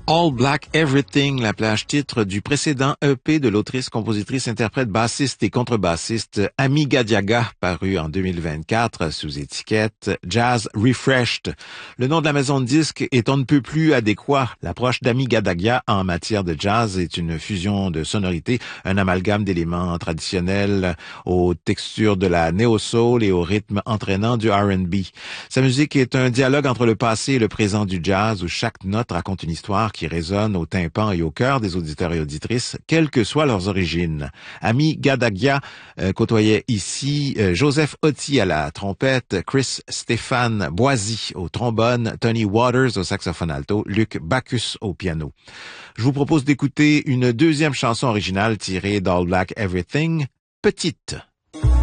All Black Everything, la plage titre du précédent EP de l'autrice, compositrice, interprète, bassiste et contrebassiste Ami Gadiaga, paru en 2024 sous étiquette Jazz Refreshed. Le nom de la maison de disques est on ne peut plus adéquat. L'approche d'Ami Gadiaga en matière de jazz est une fusion de sonorités, un amalgame d'éléments traditionnels aux textures de la néo-soul et au rythme entraînant du R&B. Sa musique est un dialogue entre le passé et le présent du jazz où chaque note raconte une histoire qui résonne au tympan et au cœur des auditeurs et auditrices, quelles que soient leurs origines. Ami Gadiaga côtoyait ici Joseph Otti à la trompette, Chris Stéphane Boisy au trombone, Tony Waters au saxophone alto, Luc Bacchus au piano. Je vous propose d'écouter une deuxième chanson originale tirée d'All Black Everything, Petite.